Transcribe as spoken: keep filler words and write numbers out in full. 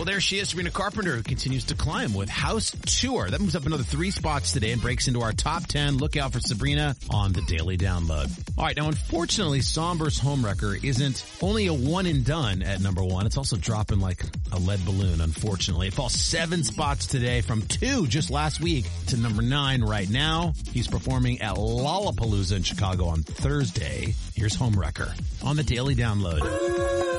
there she is, Sabrina Carpenter, who continues to climb with House Tour. That moves up another three spots today and breaks into our top ten. Look out for Sabrina on the Daily Download. All right, now unfortunately, Somber's Homewrecker isn't only a one and done at number one. It's also dropping like a lead balloon, unfortunately. It falls seven spots today from two just last week to number nine right now. He's performing at Lollapalooza in Chicago on Thursday. Here's Homewrecker on the Daily Download.